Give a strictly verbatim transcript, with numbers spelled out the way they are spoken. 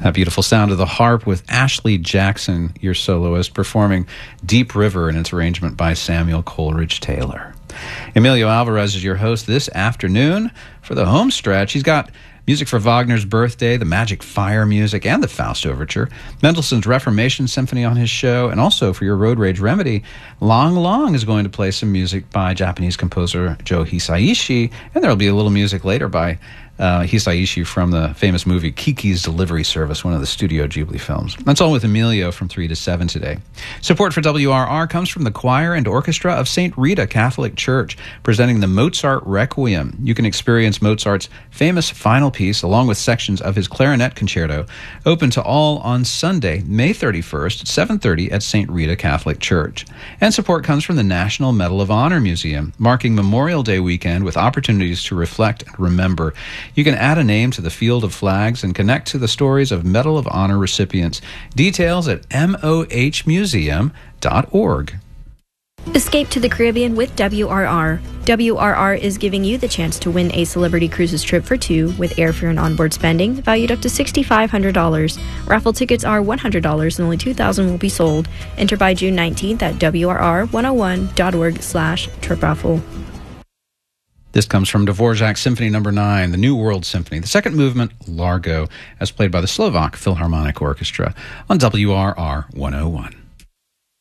That beautiful sound of the harp with Ashley Jackson, your soloist, performing Deep River in its arrangement by Samuel Coleridge Taylor. Emilio Alvarez is your host this afternoon for the home stretch. He's got music for Wagner's Birthday, the Magic Fire music, and the Faust Overture, Mendelssohn's Reformation Symphony on his show, and also for your road rage remedy, Long Long is going to play some music by Japanese composer Joe Hisaishi, and there'll be a little music later by Uh, Hisaishi from the famous movie Kiki's Delivery Service, one of the Studio Ghibli films. That's all with Emilio from three to seven today. Support for W R R comes from the choir and orchestra of Saint Rita Catholic Church, presenting the Mozart Requiem. You can experience Mozart's famous final piece, along with sections of his clarinet concerto, open to all on Sunday, May thirty-first at seven thirty at Saint Rita Catholic Church. And support comes from the National Medal of Honor Museum, marking Memorial Day weekend with opportunities to reflect and remember. You can add a name to the field of flags and connect to the stories of Medal of Honor recipients. Details at m o h museum dot org. Escape to the Caribbean with W R R. W R R is giving you the chance to win a Celebrity Cruises trip for two with airfare and onboard spending valued up to six thousand five hundred dollars. Raffle tickets are one hundred dollars and only two thousand will be sold. Enter by June nineteenth at w r r one oh one dot org slash trip raffle. This comes from Dvorak's Symphony Number nine, the New World Symphony, the second movement, Largo, as played by the Slovak Philharmonic Orchestra on W R R one oh one.